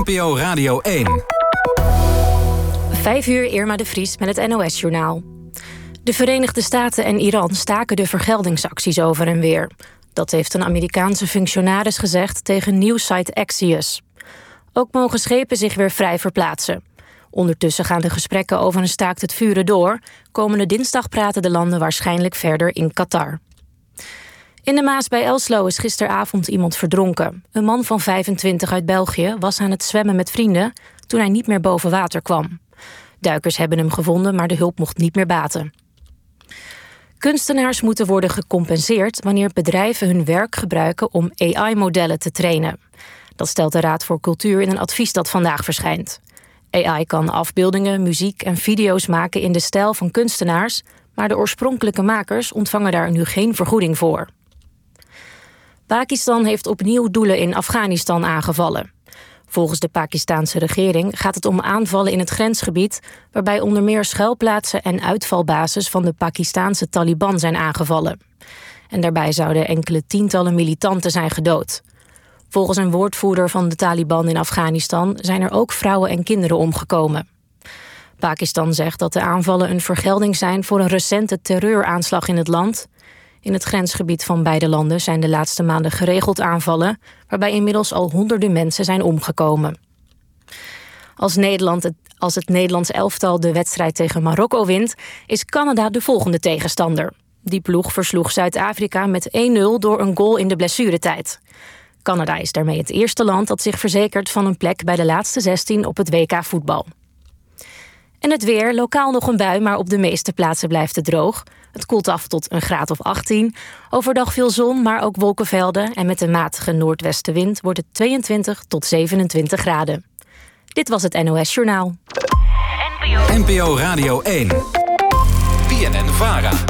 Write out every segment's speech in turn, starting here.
NPO Radio 1. 5 uur, Irma de Vries met het NOS-journaal. De Verenigde Staten en Iran staken de vergeldingsacties over en weer. Dat heeft een Amerikaanse functionaris gezegd tegen nieuwssite Axios. Ook mogen schepen zich weer vrij verplaatsen. Ondertussen gaan de gesprekken over een staakt het vuren door. Komende dinsdag praten de landen waarschijnlijk verder in Qatar. In de Maas bij Elslo is gisteravond iemand verdronken. Een man van 25 uit België was aan het zwemmen met vrienden toen hij niet meer boven water kwam. Duikers hebben hem gevonden, maar de hulp mocht niet meer baten. Kunstenaars moeten worden gecompenseerd wanneer bedrijven hun werk gebruiken om AI-modellen te trainen. Dat stelt de Raad voor Cultuur in een advies dat vandaag verschijnt. AI kan afbeeldingen, muziek en video's maken in de stijl van kunstenaars, maar de oorspronkelijke makers ontvangen daar nu geen vergoeding voor. Pakistan heeft opnieuw doelen in Afghanistan aangevallen. Volgens de Pakistaanse regering gaat het om aanvallen in het grensgebied, waarbij onder meer schuilplaatsen en uitvalbases van de Pakistaanse Taliban zijn aangevallen. En daarbij zouden enkele tientallen militanten zijn gedood. Volgens een woordvoerder van de Taliban in Afghanistan zijn er ook vrouwen en kinderen omgekomen. Pakistan zegt dat de aanvallen een vergelding zijn voor een recente terreuraanslag in het land. In het grensgebied van beide landen zijn de laatste maanden geregeld aanvallen, waarbij inmiddels al honderden mensen zijn omgekomen. Als het Nederlands elftal de wedstrijd tegen Marokko wint, is Canada de volgende tegenstander. Die ploeg versloeg Zuid-Afrika met 1-0 door een goal in de blessuretijd. Canada is daarmee het eerste land dat zich verzekert van een plek bij de laatste 16 op het WK voetbal. En het weer, lokaal nog een bui, maar op de meeste plaatsen blijft het droog. Het koelt af tot een graad of 18. Overdag veel zon, maar ook wolkenvelden. En met een matige noordwestenwind wordt het 22 tot 27 graden. Dit was het NOS Journaal. NPO Radio 1. BNN-VARA.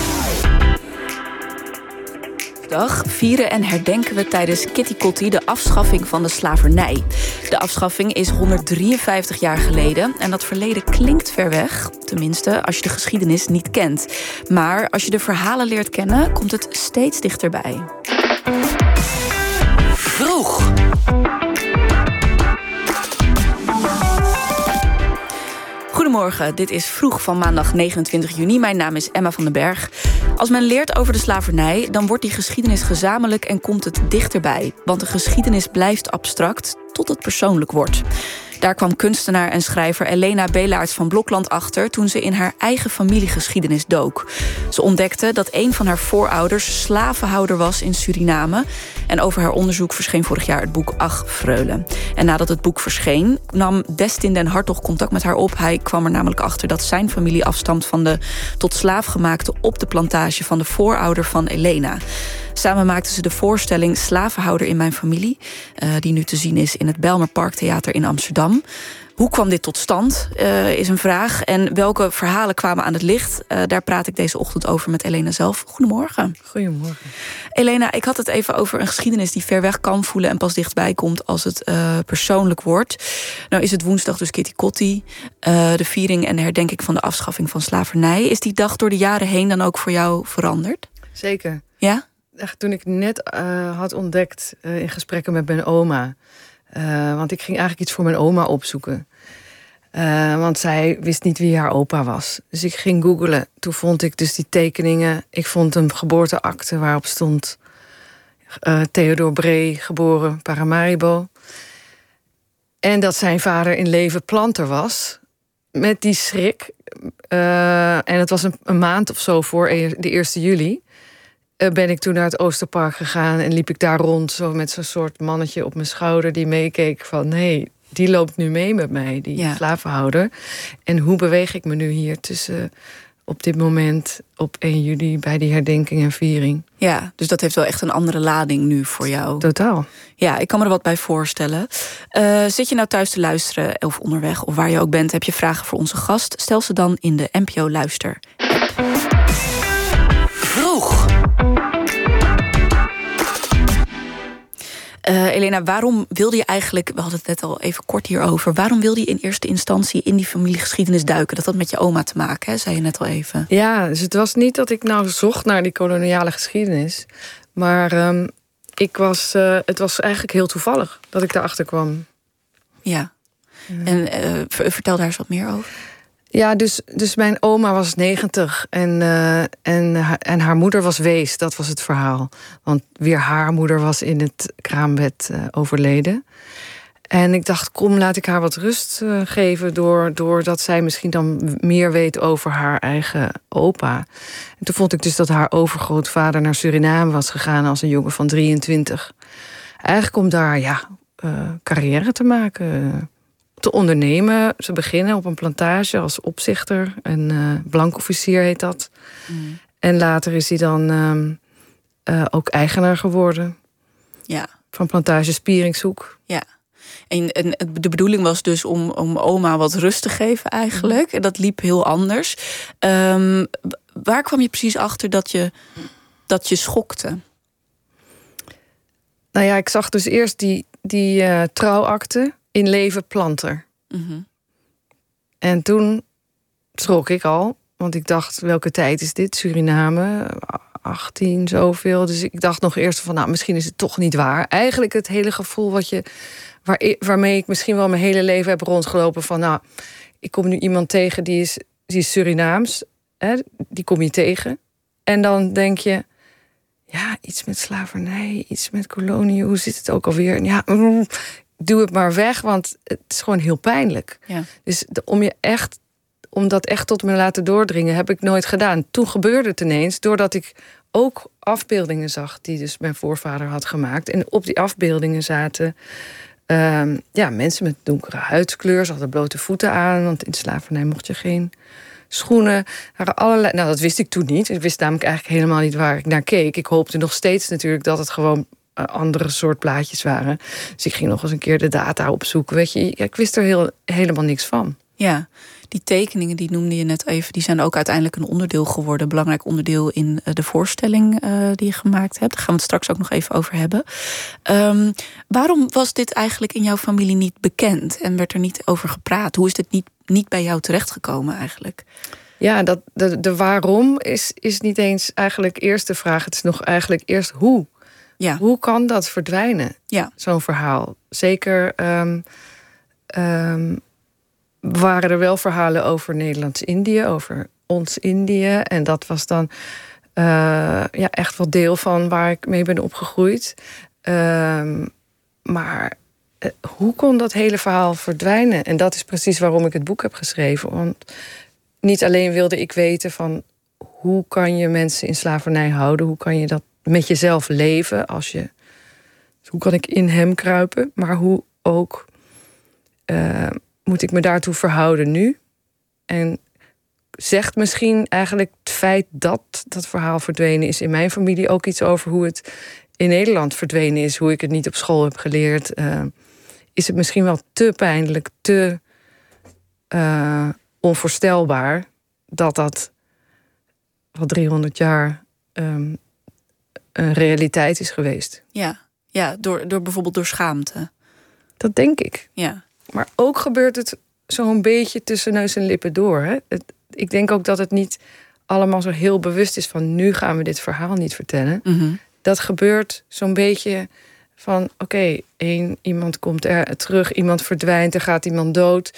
Dag vieren en herdenken we tijdens Kitty Kotti de afschaffing van de slavernij. De afschaffing is 153 jaar geleden en dat verleden klinkt ver weg. Tenminste, als je de geschiedenis niet kent. Maar als je de verhalen leert kennen, komt het steeds dichterbij. Vroeg. Goedemorgen, dit is Vroeg van maandag 29 juni. Mijn naam is Emma van den Berg. Als men leert over de slavernij, dan wordt die geschiedenis gezamenlijk en komt het dichterbij. Want de geschiedenis blijft abstract tot het persoonlijk wordt. Daar kwam kunstenaar en schrijver Elena Belaerts van Blokland achter toen ze in haar eigen familiegeschiedenis dook. Ze ontdekte dat een van haar voorouders slavenhouder was in Suriname. En over haar onderzoek verscheen vorig jaar het boek Ach, Freule. En nadat het boek verscheen, nam Destin den Hartog contact met haar op. Hij kwam er namelijk achter dat zijn familie afstamt van de tot slaaf gemaakte op de plantage van de voorouder van Elena. Samen maakten ze de voorstelling Slavenhouder in mijn familie, die nu te zien is in het Bijlmer Parktheater in Amsterdam. Hoe kwam dit tot stand, is een vraag. En welke verhalen kwamen aan het licht? Daar praat ik deze ochtend over met Elena zelf. Goedemorgen. Goedemorgen. Elena, ik had het even over een geschiedenis die ver weg kan voelen en pas dichtbij komt als het persoonlijk wordt. Nou is het woensdag dus Kitty Kotti, de viering en herdenking van de afschaffing van slavernij. Is die dag door de jaren heen dan ook voor jou veranderd? Zeker. Ja? Toen ik net had ontdekt in gesprekken met mijn oma. Want ik ging eigenlijk iets voor mijn oma opzoeken. Want zij wist niet wie haar opa was. Dus ik ging googlen. Toen vond ik dus die tekeningen. Ik vond een geboorteakte waarop stond Theodor Bree, geboren Paramaribo. En dat zijn vader in leven planter was. Met die schrik. En het was een maand of zo voor de 1 juli. Ben ik toen naar het Oosterpark gegaan en liep ik daar rond, zo met zo'n soort mannetje op mijn schouder die meekeek van, hé, die loopt nu mee met mij, die slavenhouder. En hoe beweeg ik me nu hier tussen op dit moment op 1 juli bij die herdenking en viering? Ja, dus dat heeft wel echt een andere lading nu voor jou. Totaal. Ja, ik kan me er wat bij voorstellen. Zit je nou thuis te luisteren of onderweg of waar je ook bent, heb je vragen voor onze gast? Stel ze dan in de NPO Luister app. Vroeg. Elena, waarom wilde je eigenlijk, we hadden het net al even kort hierover, waarom wilde je in eerste instantie in die familiegeschiedenis duiken? Dat had met je oma te maken, hè? Zei je net al even. Ja, dus het was niet dat ik nou zocht naar die koloniale geschiedenis. Maar het was eigenlijk heel toevallig dat ik daarachter kwam. Ja. En vertel daar eens wat meer over. Ja, dus mijn oma was 90 en haar moeder was wees. Dat was het verhaal. Want weer haar moeder was in het kraambed overleden. En ik dacht, kom, laat ik haar wat rust geven... doordat zij misschien dan meer weet over haar eigen opa. En toen vond ik dus dat haar overgrootvader naar Suriname was gegaan... als een jongen van 23. Eigenlijk om daar carrière te maken... te ondernemen. Ze beginnen op een plantage als opzichter. En blankofficier heet dat. Mm. En later is hij dan ook eigenaar geworden. Ja. Van plantage Spieringshoek. Ja. En de bedoeling was dus om oma wat rust te geven eigenlijk. En dat liep heel anders. Waar kwam je precies achter dat je schokte? Nou ja, ik zag dus eerst die trouwakte... in leven Planter. Mm-hmm. En toen schrok ik al. Want ik dacht, welke tijd is dit? Suriname, 18, zoveel. Dus ik dacht nog eerst van, misschien is het toch niet waar. Eigenlijk het hele gevoel waarmee ik misschien wel mijn hele leven heb rondgelopen... van, ik kom nu iemand tegen die is Surinaams. Hè, die kom je tegen. En dan denk je... ja, iets met slavernij, iets met kolonie. Hoe zit het ook alweer? Ja, doe het maar weg, want het is gewoon heel pijnlijk. Ja. Dus om dat echt tot me laten doordringen... heb ik nooit gedaan. Toen gebeurde het ineens, doordat ik ook afbeeldingen zag... die dus mijn voorvader had gemaakt. En op die afbeeldingen zaten mensen met donkere huidskleur. Ze hadden blote voeten aan, want in de slavernij mocht je geen schoenen. Allerlei, dat wist ik toen niet. Ik wist namelijk eigenlijk helemaal niet waar ik naar keek. Ik hoopte nog steeds natuurlijk dat het gewoon... andere soort plaatjes waren. Dus ik ging nog eens een keer de data opzoeken. Weet je, ik wist er helemaal niks van. Ja, die tekeningen, die noemde je net even... die zijn ook uiteindelijk een onderdeel geworden. Een belangrijk onderdeel in de voorstelling die je gemaakt hebt. Daar gaan we het straks ook nog even over hebben. Waarom was dit eigenlijk in jouw familie niet bekend? En werd er niet over gepraat? Hoe is dit niet bij jou terechtgekomen eigenlijk? Ja, de waarom is niet eens eigenlijk eerst de vraag. Het is nog eigenlijk eerst hoe. Ja. Hoe kan dat verdwijnen, zo'n verhaal? Zeker waren er wel verhalen over Nederlands-Indië, over ons Indië. En dat was dan echt wel deel van waar ik mee ben opgegroeid. Maar hoe kon dat hele verhaal verdwijnen? En dat is precies waarom ik het boek heb geschreven. Want niet alleen wilde ik weten van... hoe kan je mensen in slavernij houden? Hoe kan je dat met jezelf leven? Hoe kan ik in hem kruipen? Maar hoe ook moet ik me daartoe verhouden nu? En zegt misschien eigenlijk het feit dat dat verhaal verdwenen is... in mijn familie ook iets over hoe het in Nederland verdwenen is... hoe ik het niet op school heb geleerd... is het misschien wel te pijnlijk, te onvoorstelbaar... dat al 300 jaar een realiteit is geweest. Ja, door bijvoorbeeld door schaamte. Dat denk ik. Ja. Maar ook gebeurt het zo'n beetje tussen neus en lippen door. Hè? Ik denk ook dat het niet allemaal zo heel bewust is... van nu gaan we dit verhaal niet vertellen. Mm-hmm. Dat gebeurt zo'n beetje van... oké, iemand komt terug, iemand verdwijnt... er gaat iemand dood...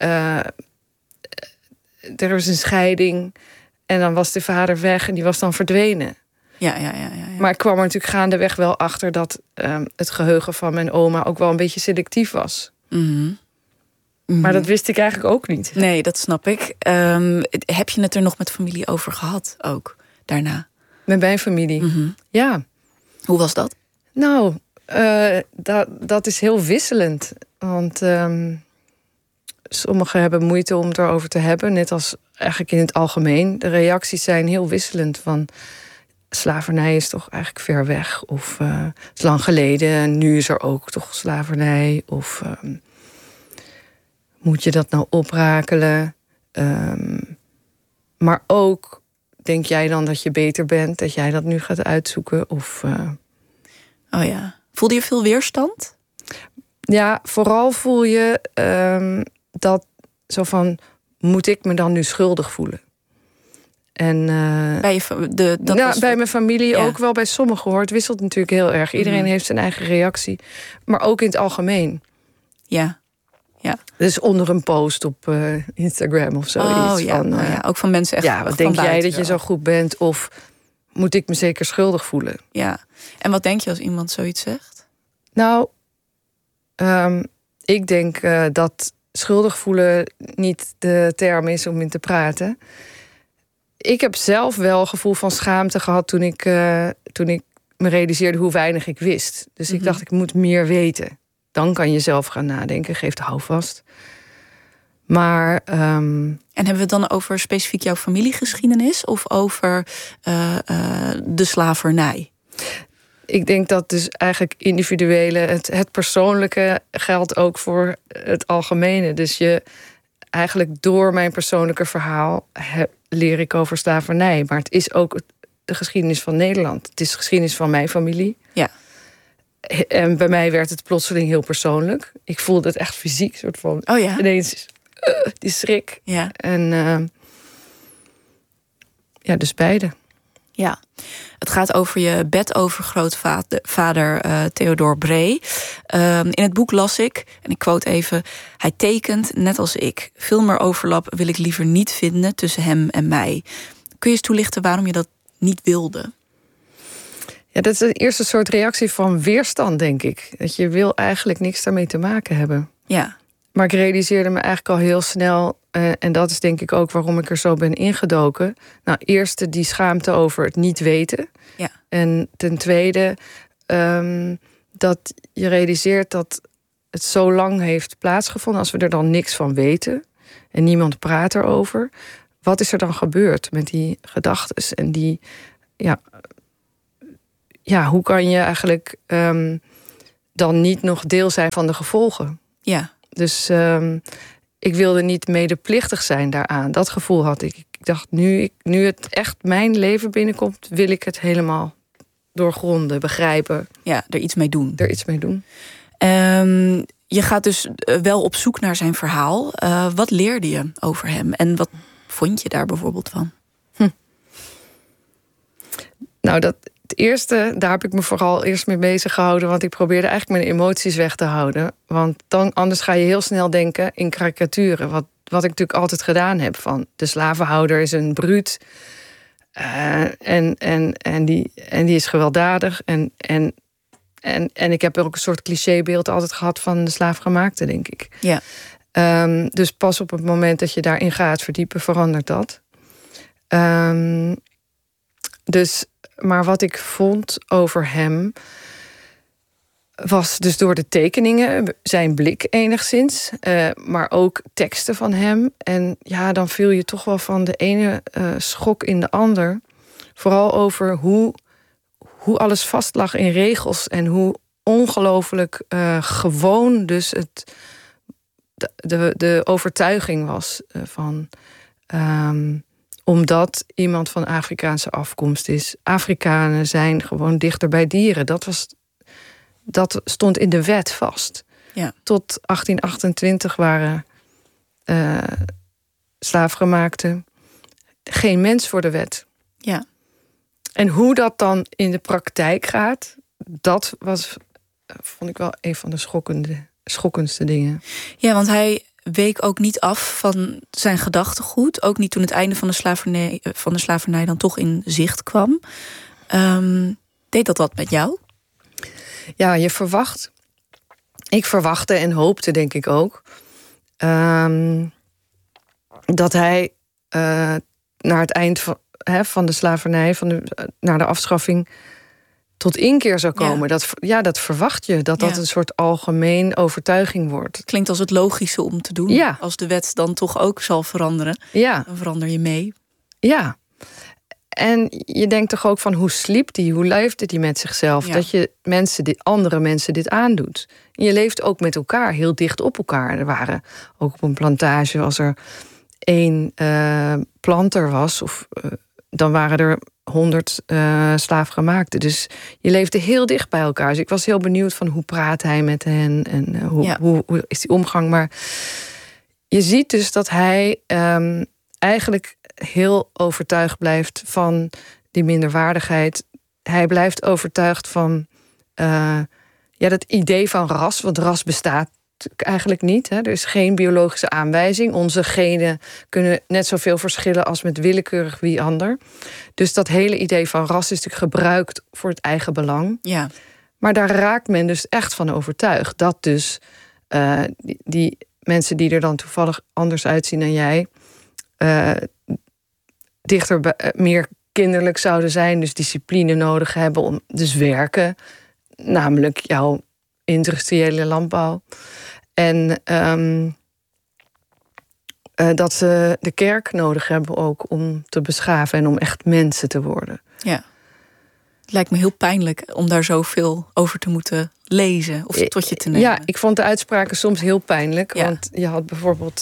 er is een scheiding... en dan was de vader weg en die was dan verdwenen. Ja. Maar ik kwam er natuurlijk gaandeweg wel achter... dat het geheugen van mijn oma ook wel een beetje selectief was. Mm-hmm. Maar dat wist ik eigenlijk ook niet. Nee, dat snap ik. Heb je het er nog met familie over gehad ook, daarna? Met mijn familie? Mm-hmm. Ja. Hoe was dat? Nou, dat is heel wisselend. Want sommigen hebben moeite om het erover te hebben. Net als eigenlijk in het algemeen. De reacties zijn heel wisselend. Van slavernij is toch eigenlijk ver weg. Of het is lang geleden en nu is er ook toch slavernij. Of moet je dat nou oprakelen? Maar ook, denk jij dan dat je beter bent? Dat jij dat nu gaat uitzoeken? Of, Oh ja. Voelde je veel weerstand? Ja, vooral voel je dat zo van... moet ik me dan nu schuldig voelen? En bij mijn familie ook wel, bij sommigen hoor. Het wisselt natuurlijk heel erg. Iedereen heeft zijn eigen reactie. Maar ook in het algemeen. Ja. Ja. Dus onder een post op Instagram of zoiets. Ook van mensen echt. Ja, wat denk jij dat je zo goed bent? Of moet ik me zeker schuldig voelen? Ja. En wat denk je als iemand zoiets zegt? Nou, ik denk dat schuldig voelen niet de term is om in te praten. Ik heb zelf wel een gevoel van schaamte gehad toen ik me realiseerde hoe weinig ik wist. Dus ik dacht, ik moet meer weten. Dan kan je zelf gaan nadenken, geef de houvast. Maar en hebben we het dan over specifiek jouw familiegeschiedenis of over de slavernij? Ik denk dat dus eigenlijk individuele, het persoonlijke geldt ook voor het algemene. Dus eigenlijk door mijn persoonlijke verhaal leer ik over slavernij. Maar het is ook de geschiedenis van Nederland. Het is de geschiedenis van mijn familie. Ja. En bij mij werd het plotseling heel persoonlijk. Ik voelde het echt fysiek, soort van ineens die schrik. Ja. En dus beide. Ja, het gaat over je bedovergrootvader Theodor Bree. In het boek las ik, en ik quote even: hij tekent net als ik. Veel meer overlap wil ik liever niet vinden tussen hem en mij. Kun je eens toelichten waarom je dat niet wilde? Ja, dat is de eerste soort reactie van weerstand, denk ik. Dat je wil eigenlijk niks daarmee te maken hebben. Ja. Maar ik realiseerde me eigenlijk al heel snel, en dat is denk ik ook waarom ik er zo ben ingedoken. Nou, eerst die schaamte over het niet weten. Ja. En ten tweede dat je realiseert dat het zo lang heeft plaatsgevonden. Als we er dan niks van weten en niemand praat erover, wat is er dan gebeurd met die gedachtes? En die, hoe kan je eigenlijk dan niet nog deel zijn van de gevolgen? Ja. Dus ik wilde niet medeplichtig zijn daaraan. Dat gevoel had ik. Ik dacht, nu het echt mijn leven binnenkomt, wil ik het helemaal doorgronden, begrijpen. Ja, er iets mee doen. Je gaat dus wel op zoek naar zijn verhaal. Wat leerde je over hem? En wat vond je daar bijvoorbeeld van? Nou, het eerste, daar heb ik me vooral eerst mee bezig gehouden, want ik probeerde eigenlijk mijn emoties weg te houden. Want anders ga je heel snel denken in karikaturen. Wat ik natuurlijk altijd gedaan heb. Van de slavenhouder is een bruut. En die is gewelddadig. En ik heb ook een soort clichébeeld altijd gehad van de slaafgemaakte, denk ik. Ja. Dus pas op het moment dat je daarin gaat verdiepen, verandert dat. Maar wat ik vond over hem was dus door de tekeningen, zijn blik enigszins, maar ook teksten van hem. En ja, dan viel je toch wel van de ene schok in de ander. Vooral over hoe alles vast lag in regels en hoe ongelooflijk gewoon dus de overtuiging was van omdat iemand van Afrikaanse afkomst is. Afrikanen zijn gewoon dichter bij dieren. Dat stond in de wet vast. Ja. Tot 1828 waren slaafgemaakten geen mens voor de wet. Ja. En hoe dat dan in de praktijk gaat, dat vond ik wel een van de schokkendste dingen. Ja, want hij week ook niet af van zijn gedachtegoed. Ook niet toen het einde van de slavernij dan toch in zicht kwam. Deed dat wat met jou? Ja, je verwacht. Ik verwachtte en hoopte, denk ik ook, dat hij naar het eind van de slavernij, naar de afschaffing, tot inkeer zou komen. Ja. Dat verwacht je, dat een soort algemeen overtuiging wordt. Het klinkt als het logische om te doen. Ja. Als de wet dan toch ook zal veranderen, dan verander je mee. Ja. En je denkt toch ook van hoe sliep die, hoe leefde die met zichzelf? Ja. Dat je andere mensen dit aandoet. En je leeft ook met elkaar, heel dicht op elkaar. Er waren ook op een plantage, als er 1 planter was, dan waren er 100 slaafgemaakten. Dus je leefde heel dicht bij elkaar. Dus ik was heel benieuwd van hoe praat hij met hen en hoe is die omgang. Maar je ziet dus dat hij eigenlijk heel overtuigd blijft van die minderwaardigheid. Hij blijft overtuigd van dat idee van ras, want ras bestaat eigenlijk niet. Hè. Er is geen biologische aanwijzing. Onze genen kunnen net zoveel verschillen als met willekeurig wie ander. Dus dat hele idee van ras is natuurlijk gebruikt voor het eigen belang. Ja. Maar daar raakt men dus echt van overtuigd. Dat dus die mensen die er dan toevallig anders uitzien dan jij... meer kinderlijk zouden zijn, dus discipline nodig hebben om dus werken, namelijk jouw industriële landbouw. En dat ze de kerk nodig hebben ook om te beschaven en om echt mensen te worden. Ja. Het lijkt me heel pijnlijk om daar zoveel over te moeten lezen of tot je te nemen. Ja, ik vond de uitspraken soms heel pijnlijk. Ja. Want je had bijvoorbeeld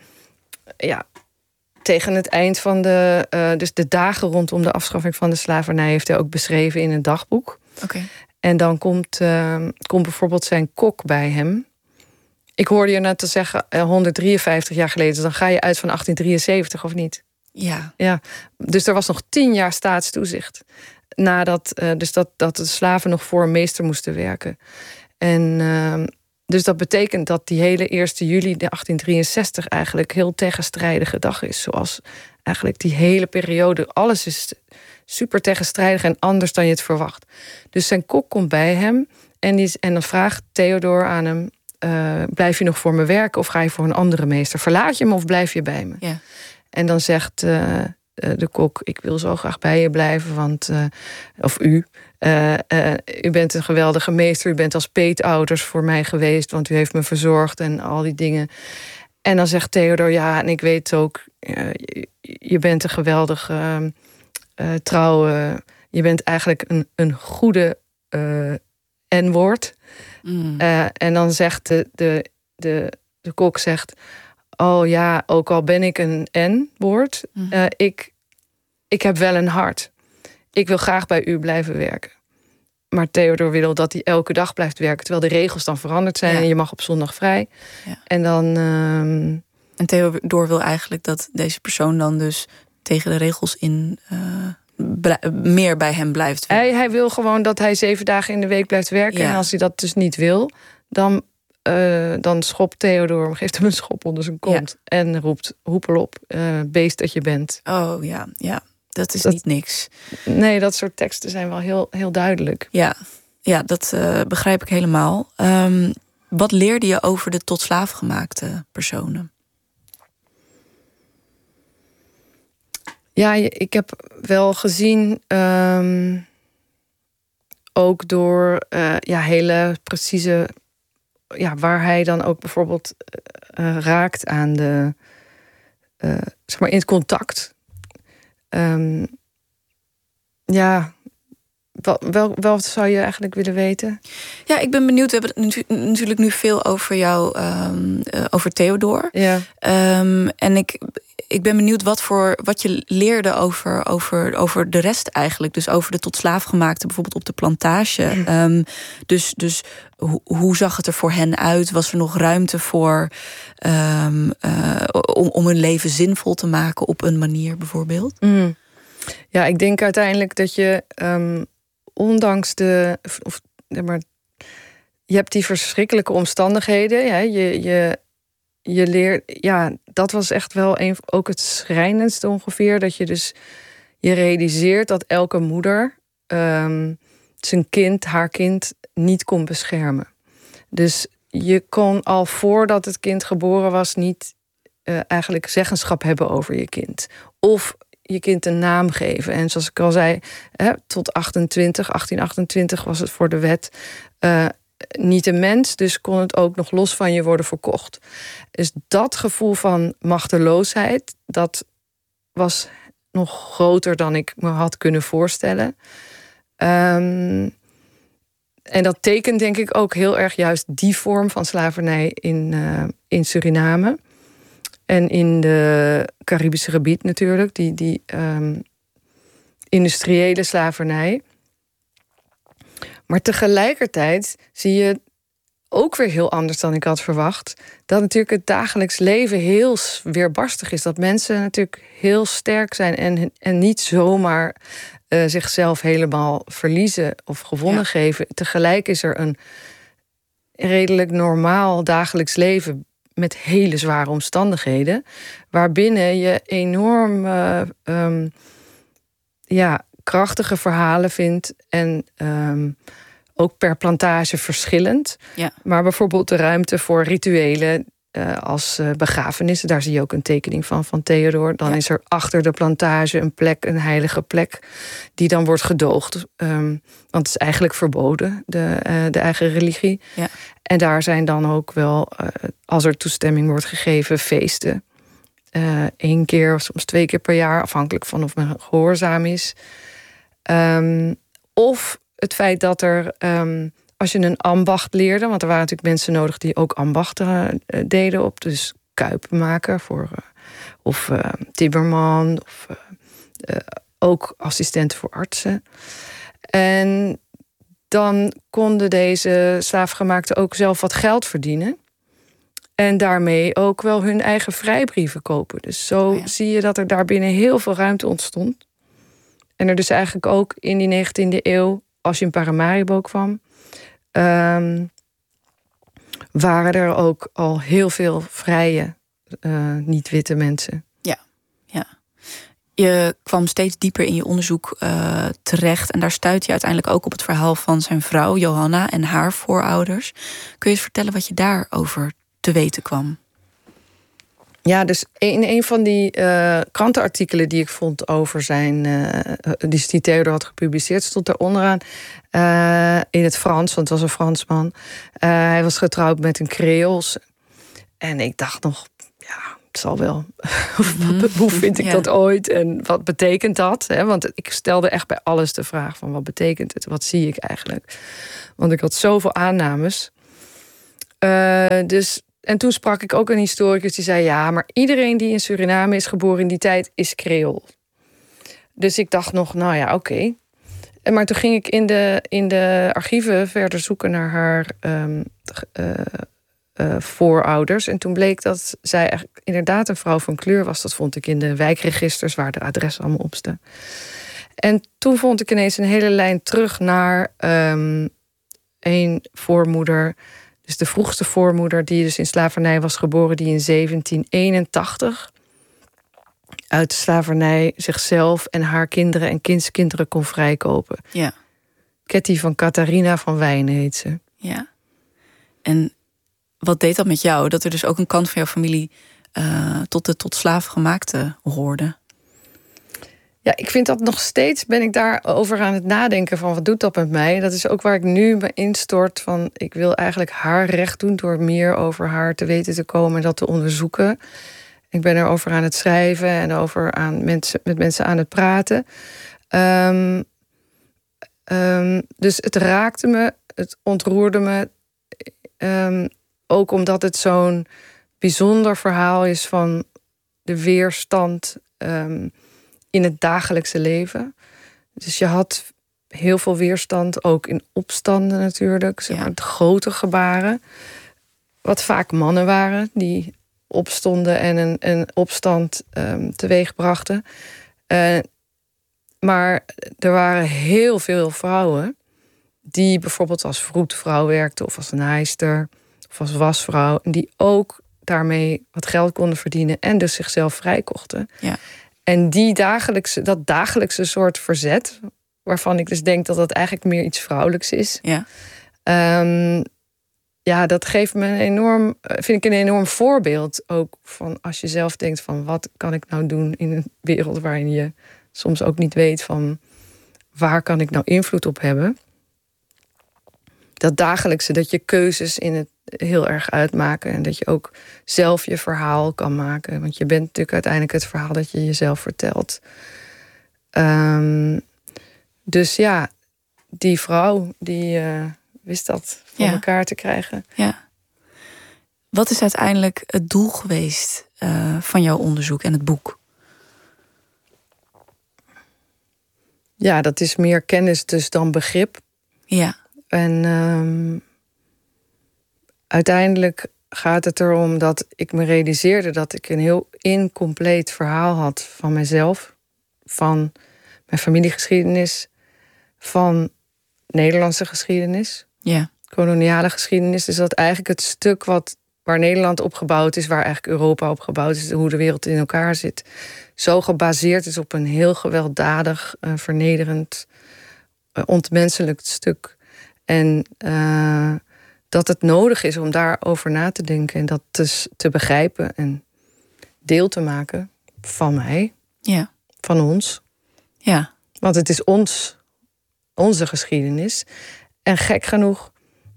tegen het eind van dus de dagen rondom de afschaffing van de slavernij heeft hij ook beschreven in een dagboek. Okay. En dan komt bijvoorbeeld zijn kok bij hem. Ik hoorde je net te zeggen 153 jaar geleden. Dus dan ga je uit van 1873 of niet? Ja. Dus er was nog 10 jaar staatstoezicht. Nadat dat de slaven nog voor een meester moesten werken. En dus dat betekent dat die hele 1 juli 1863 eigenlijk heel tegenstrijdige dag is. Zoals eigenlijk die hele periode. Alles is super tegenstrijdig en anders dan je het verwacht. Dus zijn kok komt bij hem en dan vraagt Theodor aan hem: blijf je nog voor me werken of ga je voor een andere meester? Verlaat je hem of blijf je bij me? Ja. En dan zegt de kok: ik wil zo graag bij je blijven, want of u. U bent een geweldige meester. U bent als peetouders voor mij geweest, want u heeft me verzorgd en al die dingen. En dan zegt Theodor: ja, en ik weet ook, je bent een geweldige trouwe. Je bent eigenlijk een goede N-woord. En dan zegt de kok zegt: oh ja, ook al ben ik een N-woord, ik heb wel een hart. Ik wil graag bij u blijven werken. Maar Theodor wil dat hij elke dag blijft werken, terwijl de regels dan veranderd zijn en je mag op zondag vrij. Ja. En dan. En Theodor wil eigenlijk dat deze persoon dan dus tegen de regels in meer bij hem blijft werken. Hij wil gewoon dat hij 7 dagen in de week blijft werken. Ja. En als hij dat dus niet wil, dan schopt Theodor hem, geeft hem een schop onder zijn kont. Ja. En roept: hoepelop, beest dat je bent. Oh ja. Dat is niet niks. Nee, dat soort teksten zijn wel heel, heel duidelijk. Ja, dat begrijp ik helemaal. Wat leerde je over de tot slaaf gemaakte personen? Ja, ik heb wel gezien, ook door hele precieze, waar hij dan ook bijvoorbeeld raakt aan de, zeg maar in het contact. Wat zou je eigenlijk willen weten? Ja, ik ben benieuwd. We hebben het natuurlijk nu veel over jou, over Theodor. Ja. En ik ben benieuwd wat je leerde over de rest eigenlijk. Dus over de tot slaafgemaakte, bijvoorbeeld op de plantage. Dus hoe zag het er voor hen uit? Was er nog ruimte voor om hun leven zinvol te maken op een manier bijvoorbeeld? Ja, ik denk uiteindelijk dat je ondanks je hebt die verschrikkelijke omstandigheden. Ja, je leert. Ja, dat was echt wel ook het schrijnendste ongeveer. Dat je dus je realiseert dat elke moeder haar kind niet kon beschermen. Dus je kon al voordat het kind geboren was niet eigenlijk zeggenschap hebben over je kind. Of je kind een naam geven. En zoals ik al zei, tot 1828 was het voor de wet niet een mens, dus kon het ook nog los van je worden verkocht. Dus dat gevoel van machteloosheid, dat was nog groter dan ik me had kunnen voorstellen. En dat tekent denk ik ook heel erg juist die vorm van slavernij in Suriname. En in de Caribische gebied natuurlijk, die industriële slavernij. Maar tegelijkertijd zie je ook weer heel anders dan ik had verwacht, dat natuurlijk het dagelijks leven heel weerbarstig is. Dat mensen natuurlijk heel sterk zijn en niet zomaar zichzelf helemaal verliezen of gewonnen geven. Tegelijk is er redelijk normaal dagelijks leven met hele zware omstandigheden, waarbinnen je enorm krachtige verhalen vindt en ook per plantage verschillend. Ja. Maar bijvoorbeeld de ruimte voor rituelen als begrafenissen, daar zie je ook een tekening van Theodor. Dan is er achter de plantage een plek, een heilige plek, die dan wordt gedoogd. Want het is eigenlijk verboden, de eigen religie. Ja. En daar zijn dan ook wel, als er toestemming wordt gegeven, feesten. 1 keer of soms 2 keer per jaar, afhankelijk van of men gehoorzaam is. Of het feit dat er, als je een ambacht leerde, want er waren natuurlijk mensen nodig die ook ambachten deden op, dus kuipenmaker of timmerman, of ook assistenten voor artsen. En dan konden deze slaafgemaakten ook zelf wat geld verdienen. En daarmee ook wel hun eigen vrijbrieven kopen. Dus zo zie je dat er daarbinnen heel veel ruimte ontstond. En er dus eigenlijk ook in die 19e eeuw, als je in Paramaribo kwam, waren er ook al heel veel vrije, niet-witte mensen. Ja. Je kwam steeds dieper in je onderzoek terecht. En daar stuitte je uiteindelijk ook op het verhaal van zijn vrouw, Johanna, en haar voorouders. Kun je eens vertellen wat je daarover te weten kwam? Ja, dus in een van die krantenartikelen die ik vond over die Theodor had gepubliceerd, stond er onderaan in het Frans, want het was een Fransman. Hij was getrouwd met een Creoolse. En ik dacht nog, het zal wel. Hoe vind ik dat ooit? En wat betekent dat? Want ik stelde echt bij alles de vraag van wat betekent het? Wat zie ik eigenlijk? Want ik had zoveel aannames. En toen sprak ik ook een historicus die zei, ja, maar iedereen die in Suriname is geboren in die tijd is Creool. Dus ik dacht nog, nou ja, oké. Maar toen ging ik in de archieven verder zoeken naar haar voorouders. En toen bleek dat zij eigenlijk inderdaad een vrouw van kleur was. Dat vond ik in de wijkregisters waar de adressen allemaal op staan. En toen vond ik ineens een hele lijn terug naar een voormoeder. Dus de vroegste voormoeder die dus in slavernij was geboren, die in 1781 uit de slavernij zichzelf en haar kinderen en kindskinderen kon vrijkopen. Ja. Ketty van Catharina van Wijnen heet ze. Ja. En wat deed dat met jou? Dat er dus ook een kant van jouw familie tot slaafgemaakte hoorde? Ja, ik vind dat nog steeds, ben ik daarover aan het nadenken van wat doet dat met mij. Dat is ook waar ik nu me instort van, ik wil eigenlijk haar recht doen door meer over haar te weten te komen en dat te onderzoeken. Ik ben erover aan het schrijven en over met mensen aan het praten. Dus het raakte me, het ontroerde me. Ook omdat het zo'n bijzonder verhaal is van de weerstand in het dagelijkse leven. Dus je had heel veel weerstand, ook in opstanden natuurlijk. Zeg maar, grote gebaren. Wat vaak mannen waren die opstonden en een opstand teweeg brachten. Maar er waren heel veel vrouwen die bijvoorbeeld als vroedvrouw werkten of als naaister of als wasvrouw. En die ook daarmee wat geld konden verdienen en dus zichzelf vrijkochten. Ja. En dat dagelijkse soort verzet, waarvan ik dus denk dat dat eigenlijk meer iets vrouwelijks is. Ja. Dat geeft me vind ik een enorm voorbeeld. Ook van als je zelf denkt van wat kan ik nou doen in een wereld waarin je soms ook niet weet van waar kan ik nou invloed op hebben. Dat dagelijkse, dat je keuzes in het heel erg uitmaken. En dat je ook zelf je verhaal kan maken. Want je bent natuurlijk uiteindelijk het verhaal dat je jezelf vertelt. Dus ja, die vrouw die wist dat voor elkaar te krijgen. Ja. Wat is uiteindelijk het doel geweest van jouw onderzoek en het boek? Ja, dat is meer kennis dus dan begrip. Ja. En uiteindelijk gaat het erom dat ik me realiseerde dat ik een heel incompleet verhaal had van mezelf, van mijn familiegeschiedenis, van Nederlandse geschiedenis. Ja. koloniale geschiedenis. Dus dat eigenlijk het stuk waar Nederland op gebouwd is, waar eigenlijk Europa op gebouwd is, hoe de wereld in elkaar zit, zo gebaseerd is op een heel gewelddadig, vernederend, ontmenselijk stuk. En dat het nodig is om daarover na te denken en dat dus te begrijpen en deel te maken van mij, van ons. Ja. Want het is onze geschiedenis. En gek genoeg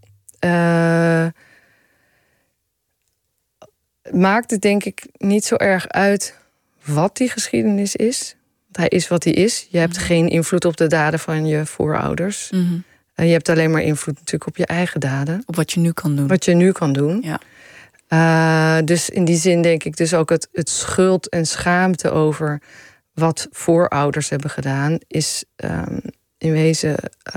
maakt het denk ik niet zo erg uit wat die geschiedenis is. Want hij is wat hij is. Je hebt geen invloed op de daden van je voorouders. Mm-hmm. Je hebt alleen maar invloed natuurlijk op je eigen daden. Op wat je nu kan doen. Wat je nu kan doen. Ja. Dus in die zin denk ik dus ook het schuld en schaamte over wat voorouders hebben gedaan, is in wezen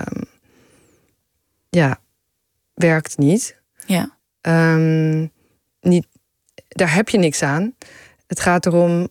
werkt niet. Ja. Niet. Daar heb je niks aan. Het gaat erom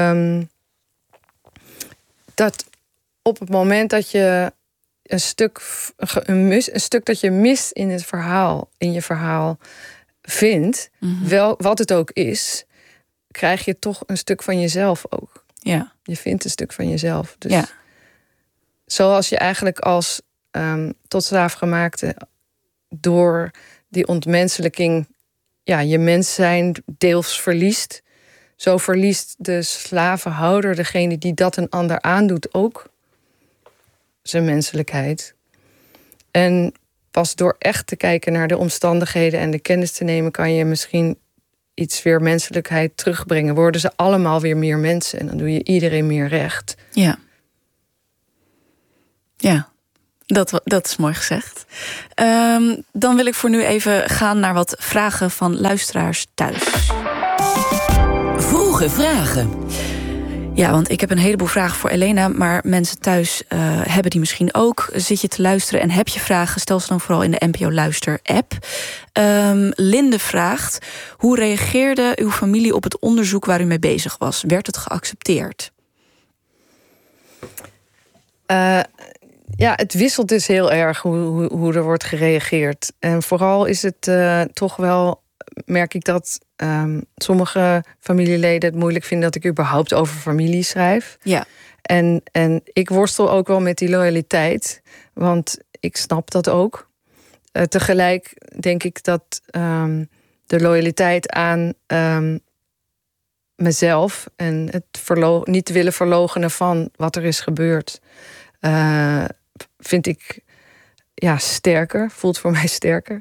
dat op het moment dat je een stuk dat je mist in het verhaal, in je verhaal vindt, wel wat het ook is, krijg je toch een stuk van jezelf ook. Ja. Je vindt een stuk van jezelf. Dus zoals je eigenlijk als tot slaafgemaakte door die ontmenselijking je mens zijn deels verliest, zo verliest de slavenhouder, degene die dat een ander aandoet, ook zijn menselijkheid. En pas door echt te kijken naar de omstandigheden en de kennis te nemen, kan je misschien iets weer menselijkheid terugbrengen. Worden ze allemaal weer meer mensen en dan doe je iedereen meer recht. Ja. Ja, dat is mooi gezegd. Dan wil ik voor nu even gaan naar wat vragen van luisteraars thuis. Vroege vragen. Ja, want ik heb een heleboel vragen voor Elena, maar mensen thuis hebben die misschien ook. Zit je te luisteren en heb je vragen, stel ze dan vooral in de NPO Luister-app. Linde vraagt: hoe reageerde uw familie op het onderzoek waar u mee bezig was? Werd het geaccepteerd? Het wisselt dus heel erg hoe er wordt gereageerd. En vooral is het toch wel, merk ik dat sommige familieleden het moeilijk vinden dat ik überhaupt over familie schrijf. Ja. En ik worstel ook wel met die loyaliteit, want ik snap dat ook. Tegelijk denk ik dat de loyaliteit aan mezelf en het niet willen verloochenen van wat er is gebeurd, vind ik sterker, voelt voor mij sterker.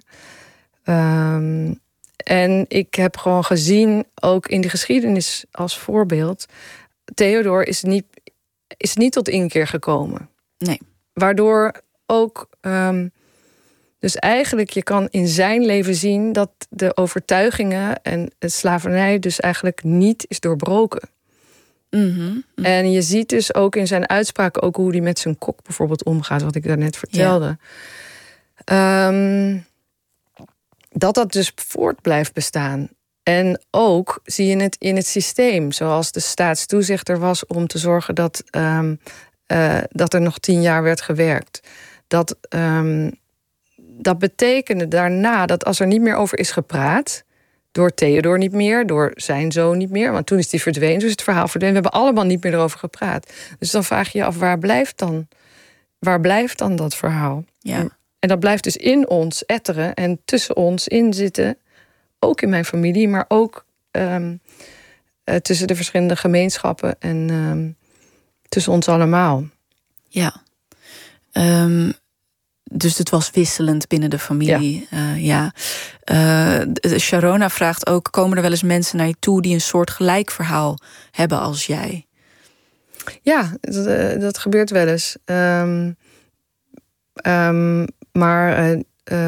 En ik heb gewoon gezien, ook in de geschiedenis als voorbeeld, Theodor is niet tot inkeer gekomen. Nee. Waardoor ook, dus eigenlijk je kan in zijn leven zien dat de overtuigingen en het slavernij dus eigenlijk niet is doorbroken. Mm-hmm. En je ziet dus ook in zijn uitspraken ook hoe hij met zijn kok bijvoorbeeld omgaat, wat ik daarnet vertelde. Ja. Dat dus voort blijft bestaan. En ook zie je het in het systeem, zoals de staatstoezichter was om te zorgen dat er nog 10 jaar werd gewerkt. Dat betekende daarna dat als er niet meer over is gepraat, door Theodor niet meer, door zijn zoon niet meer, want toen is hij verdwenen, dus het verhaal verdwenen. We hebben allemaal niet meer erover gepraat. Dus dan vraag je je af, waar blijft dan dat verhaal? Ja. En dat blijft dus in ons etteren en tussen ons in zitten, ook in mijn familie, maar ook tussen de verschillende gemeenschappen en tussen ons allemaal. Ja. Dus het was wisselend binnen de familie. Ja. Sharona vraagt ook: komen er wel eens mensen naar je toe die een soort gelijk verhaal hebben als jij? Ja, dat gebeurt wel eens. Maar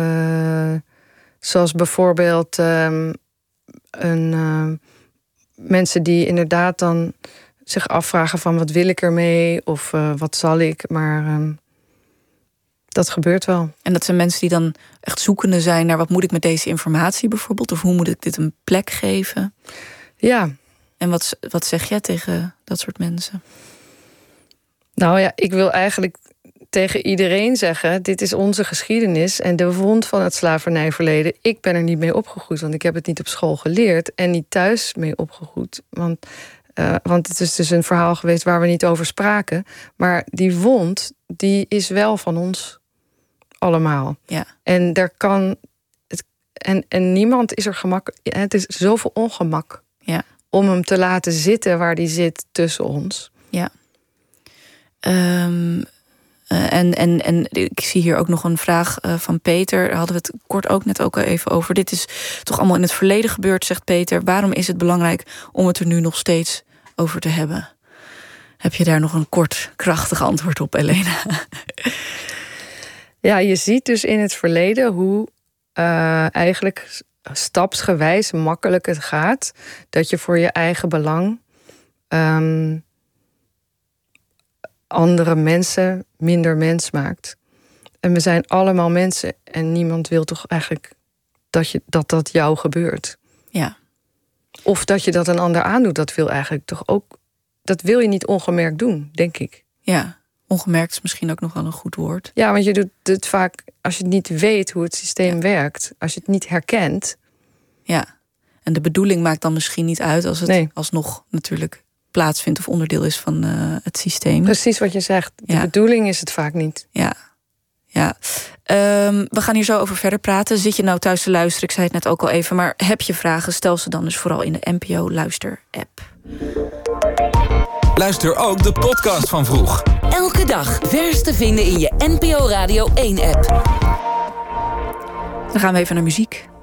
zoals bijvoorbeeld mensen die inderdaad dan zich afvragen van wat wil ik ermee of wat zal ik, maar dat gebeurt wel. En dat zijn mensen die dan echt zoekende zijn naar wat moet ik met deze informatie bijvoorbeeld, of hoe moet ik dit een plek geven? Ja. En wat zeg jij tegen dat soort mensen? Nou ja, ik wil eigenlijk tegen iedereen zeggen, dit is onze geschiedenis en de wond van het slavernijverleden. Ik ben er niet mee opgegroeid, want ik heb het niet op school geleerd en niet thuis mee opgegroeid. Want het is dus een verhaal geweest waar we niet over spraken. Maar die wond, die is wel van ons allemaal. Ja. En daar kan en niemand is er gemakkelijk. Het is zoveel ongemak om hem te laten zitten waar die zit tussen ons. Ja. En ik zie hier ook nog een vraag van Peter. Daar hadden we het kort ook net ook al even over. Dit is toch allemaal in het verleden gebeurd, zegt Peter. Waarom is het belangrijk om het er nu nog steeds over te hebben? Heb je daar nog een kort, krachtig antwoord op, Elena? Ja, je ziet dus in het verleden hoe eigenlijk stapsgewijs makkelijk het gaat. Dat je voor je eigen belang andere mensen minder mens maakt. En we zijn allemaal mensen en niemand wil toch eigenlijk dat jou gebeurt. Ja. Of dat je dat een ander aandoet, dat wil eigenlijk toch ook. Dat wil je niet ongemerkt doen, denk ik. Ja, ongemerkt is misschien ook nog wel een goed woord. Ja, want je doet het vaak als je niet weet hoe het systeem werkt. Als je het niet herkent. Ja, en de bedoeling maakt dan misschien niet uit als het alsnog natuurlijk plaatsvindt of onderdeel is van het systeem. Precies wat je zegt. De bedoeling is het vaak niet. Ja. We gaan hier zo over verder praten. Zit je nou thuis te luisteren? Ik zei het net ook al even. Maar heb je vragen? Stel ze dan dus vooral in de NPO Luister-app. Luister ook de podcast van Vroeg. Elke dag vers te vinden in je NPO Radio 1-app. Dan gaan we even naar muziek.